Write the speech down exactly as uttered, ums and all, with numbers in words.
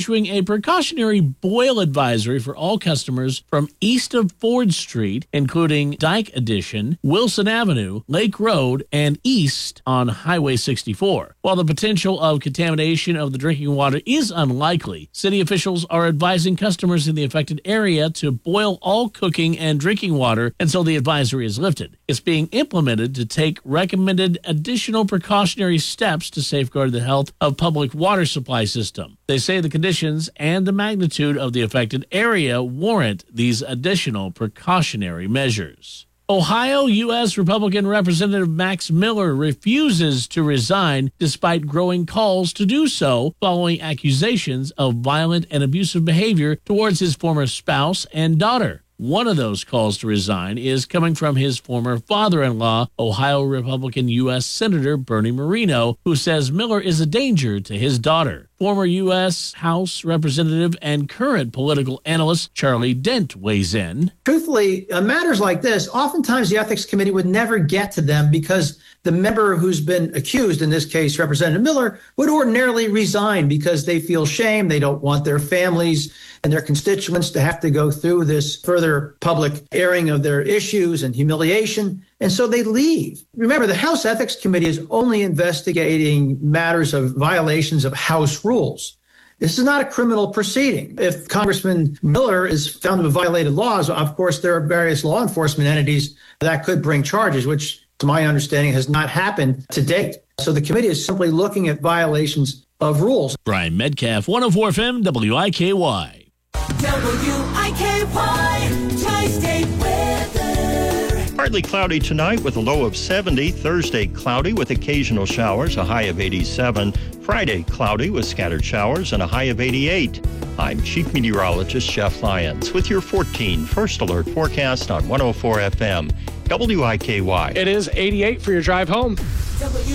issuing a precautionary boil advisory for all customers from east of Ford Street, including Dyke Addition, Wilson Avenue, Lake Road, and east on Highway sixty-four. While the potential of contamination of the drinking water is unlikely, city officials are advising customers in the affected area to boil all cooking and drinking water until the advisory is lifted. It's being implemented to take recommended additional precautionary steps to safeguard the health of public water supply system. They say the conditions and the magnitude of the affected area warrant these additional precautionary measures. Ohio U S Republican Representative Max Miller refuses to resign despite growing calls to do so following accusations of violent and abusive behavior towards his former spouse and daughter. One of those calls to resign is coming from his former father-in-law, Ohio Republican U S Senator Bernie Moreno, who says Miller is a danger to his daughter. Former U S House Representative and current political analyst Charlie Dent weighs in. Truthfully, uh, matters like this, oftentimes the Ethics Committee would never get to them because the member who's been accused, in this case Representative Miller, would ordinarily resign because they feel shame. They don't want their families and their constituents to have to go through this further public airing of their issues and humiliation. And so they leave. Remember, the House Ethics Committee is only investigating matters of violations of House rules. This is not a criminal proceeding. If Congressman Miller is found to have violated laws, of course, there are various law enforcement entities that could bring charges, which, to my understanding, has not happened to date. So the committee is simply looking at violations of rules. Brian Metcalf, one oh four F M, W I K Y. W I K Y, Tri-State weather. Partly cloudy tonight with a low of seventy. Thursday, cloudy with occasional showers, a high of eighty-seven. Friday, cloudy with scattered showers and a high of eighty-eight. I'm Chief Meteorologist Jeff Lyons with your fourteen First Alert forecast on one oh four F M, W I K Y. It is eighty-eight for your drive home. W